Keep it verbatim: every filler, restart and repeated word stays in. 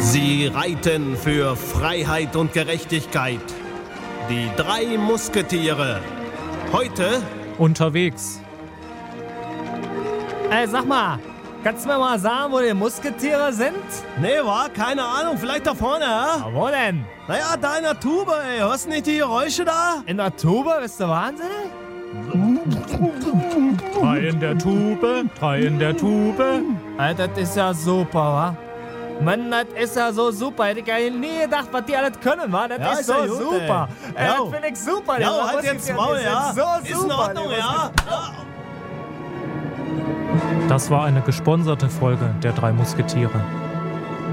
Sie reiten für Freiheit und Gerechtigkeit. Die drei Musketiere. Heute unterwegs. Ey, sag mal, kannst du mir mal sagen, wo die Musketiere sind? Nee, wa? Keine Ahnung. Vielleicht da vorne, ja? Na, wo denn? Naja, da in der Tube, ey. Hörst du nicht die Geräusche da? In der Tube? Bist du wahnsinnig? Drei in der Tube, drei in der Tube. Alter, das ist ja super, wa? Mann, das ist ja so super. Hätte ich ja nie gedacht, was die alles können, wa? Das Ja, ist, ist so ja gut, super. ey. Ey, Ja. das finde ich super. Ja, die halt jetzt Musketiere, Maul, die ja. sind so Ist in super, Ordnung, die ja. Das war eine gesponserte Folge der drei Musketiere.